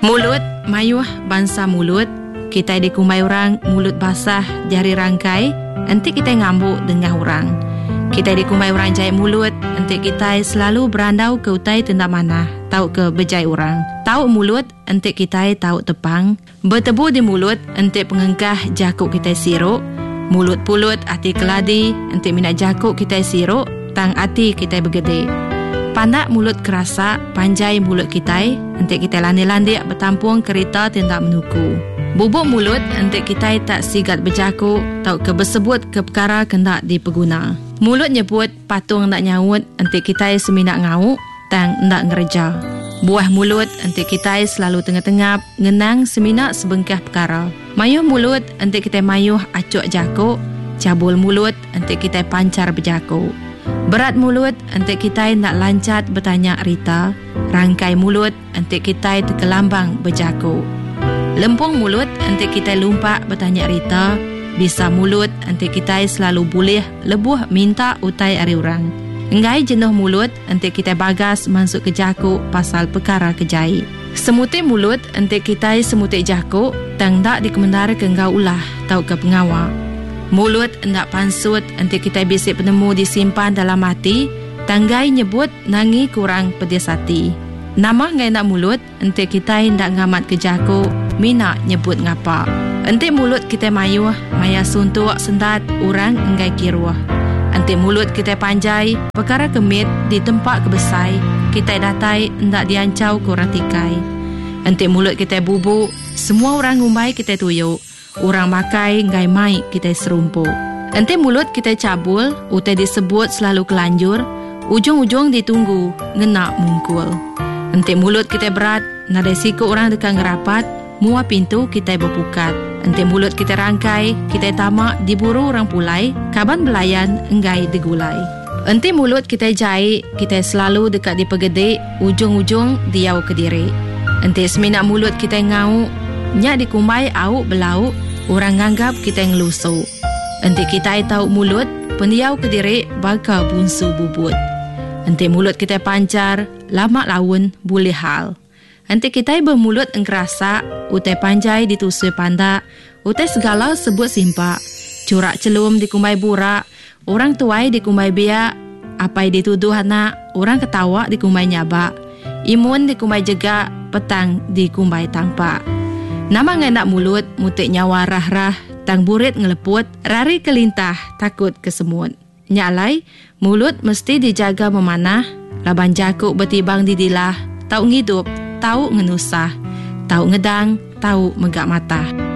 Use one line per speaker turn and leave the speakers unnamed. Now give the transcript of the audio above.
Mulut mayuh bangsa mulut. Kita dikumai orang mulut basah jari rangkai, nanti kita ngambuk dengan orang. Kita dikumai orang jahit mulut, nanti kita selalu berandau ke utai tenda mana, tahu ke bejai orang. Tahu mulut, nanti kita tahu tepang. Bertebu di mulut, nanti pengengkah jakuk kita siruk. Mulut pulut, hati keladi, nanti minat jakuk kita siruk, tang hati kita bergede. Pandak mulut kerasa, panjai mulut kita, nanti kita landik-landik bertampung kereta tenda menuku. Bubuk mulut, nanti kita tak sigat berjakuk, tahu ke bersebut ke perkara kendak dipeguna. Mulut nyebut patung nak nyaut, nanti kita seminat ngau, tang nak ngereja. Buah mulut, nanti kita selalu tengah-tengah, ngenang seminat sebengkah perkara. Mayuh mulut, nanti kita mayuh acuk jakuk. Cabul mulut, nanti kita pancar berjakuk. Berat mulut, nanti kita nak lancat bertanya rita. Rangkai mulut, nanti kita terkelambang berjakuk. Lempung mulut, nanti kita lumpak bertanya rita. Bisa mulut, nanti kita selalu boleh lebuh minta utai ari orang. Enggai jenuh mulut, nanti kita bagas masuk ke jakuk pasal perkara kejai. Semutik mulut, nanti kita semutik jakuk, tang tak dikemendara ke engkau ulah, tahu ke pengawal. Mulut hendak pansut, nanti kita bisik penemu disimpan dalam hati, tanggai nyebut nangi kurang pedes hati. Nama ngai nak mulut, nanti kita hendak ngamat ke jakuk, mina nyebut ngapa. Nanti mulut kita mayuh, maya suntuk sendat orang enggai kiruah. Nanti mulut kita panjai, perkara kemit di tempat kebesai, kita datai hendak diancau kurang tikai. Nanti mulut kita bubuk, semua orang ngumbai kita tuyuk. Orang makai ngai mai kita serumpuk. Nanti mulut kita cabul, utai disebut selalu kelanjur, ujung-ujung ditunggu, ngena mungkul. Nanti mulut kita berat, nadai siku orang dekat ngerapat, mua pintu kita berpukat. Nanti mulut kita rangkai, kita tamak diburu orang pulai, kaban belayan enggai digulai. Nanti mulut kita jahit, kita selalu dekat dipegede, ujung-ujung diau ke diri. Nanti seminat mulut kita ngau, nyak dikumbai au belau, orang nganggap kita ngelusuk. Nanti kita tahu mulut, pendiau ke diri bakal bunsu bubut. Nanti mulut kita pancar, lama laun boleh hal. Nanti kita bermulut engkerasa, utai panjai ditusui pandak, utai segala sebut simpak. Curak celum dikumbai burak, orang tuai dikumbai biak, apai dituduh anak, orang ketawa dikumbai nyabak. Imun dikumbai jegak, petang dikumbai tampak. Nama ngenak mulut, mutik nyawa rah-rah, tang burit ngeleput, rari kelintah, takut kesemut. Nyalai, mulut mesti dijaga memanah, laban jakuk bertibang di dilah, tahu ngidup, tahu ngenusah, tahu ngedang, tahu megak mata.